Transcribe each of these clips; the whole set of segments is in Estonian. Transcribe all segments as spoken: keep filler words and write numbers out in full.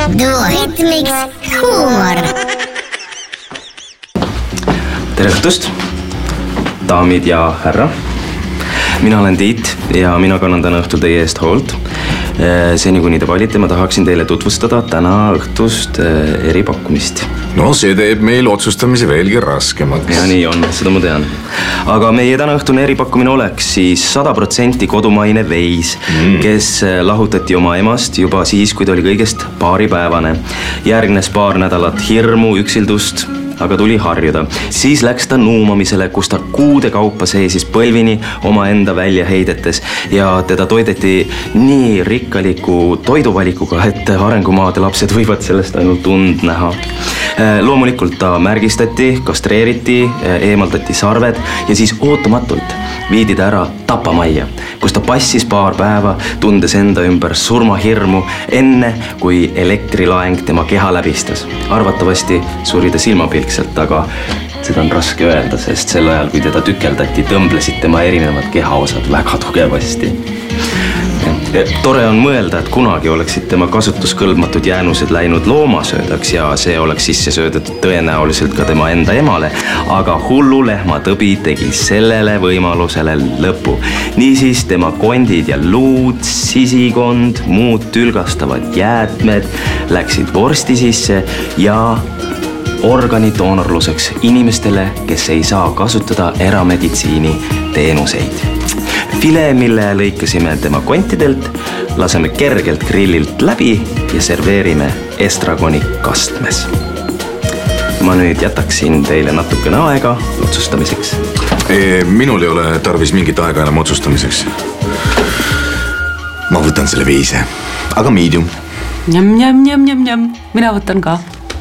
duoritmiks huumor. Tere õhtust, daamid ja härra. Mina olen Tiit ja mina kannan täna õhtul teie eest hoolt. Seni kuni te valite, ma tahaksin teile tutvustada täna õhtust eripakkumist. No see teeb meil otsustamise veelgi raskemaks. Ja nii on, seda ma tean. Aga meie täna õhtune eripakkumine oleks siis sada protsenti kodumaine veis, mm. kes lahutati oma emast juba siis, kui ta oli kõigest paaripäevane. Järgnes paar nädalat hirmu, üksildust, aga tuli harjuda. Siis läks ta nuumamisele, kus ta kuude kaupa seisis põlvini oma enda väljaheidetes ja teda toideti nii rikkaliku toiduvalikuga, et arengumaade lapsed võivad sellest ainult und näha. Loomulikult ta märgistati, kastreeriti, eemaldati sarved ja siis ootamatult viidi ta ära tapamajja, kus ta passis paar päeva, tundes enda ümber surmahirmu, enne kui elektrilaeng tema keha läbistas. Arvatavasti suri ta silmapilkselt, aga seda on raske öelda, sest sel ajal, kui teda tükeldati, tõmblesid tema erinevad kehaosad väga tugevasti. Tore on mõelda, et kunagi oleksid tema kasutuskõlbmatud jäänused läinud loomasöödaks ja see oleks sisse söödetud tõenäoliselt ka tema enda emale, aga hullu lehmatõbi tegi sellele võimalusele lõpu. Niisiis tema kondid ja luud, sisikond, muud tülgastavad jäätmed läksid vorsti sisse ja organidoonorluseks inimestele, kes ei saa kasutada erameditsiini teenuseid. File, mille lõikasime tema kontidelt, laseme kergelt grillilt läbi ja serveerime estragoni kastmes. Ma nüüd jätaksin teile natukene aega otsustamiseks. E, minul ei ole tarvis mingit aega enam otsustamiseks. Ma võtan selle viise, aga medium. Njam, njam, njam, njam, njam. Mina võtan ka.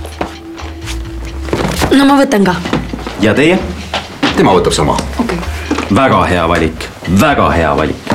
No ma võtan ka. Ja teie? Tema võtab sama. Okay. Väga hea valik, väga hea valik.